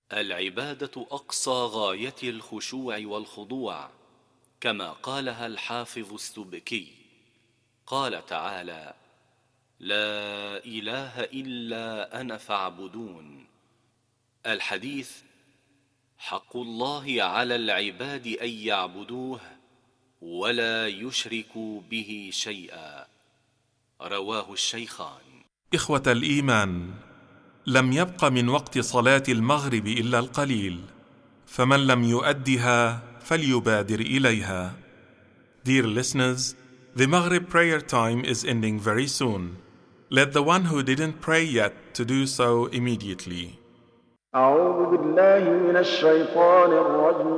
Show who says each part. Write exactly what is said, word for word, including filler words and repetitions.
Speaker 1: العبادة أقصى غاية الخشوع والخضوع، كما قالها الحافظ السبكي. قال تعالى: لا إله إلا أنا فاعبدون. الحديث: حق الله على العباد أن يعبدوه ولا يشركوا به شيئا. رواه الشيخان.
Speaker 2: إخوة الإيمان، لم يبق من وقت صلاة المغرب إلا القليل، فمن لم يؤدها فليبادر إليها. Dear listeners, the Maghrib prayer time is ending very soon. Let the one who didn't pray yet to do so immediately.
Speaker 3: أعوذ بالله من الشيطان الرجيم.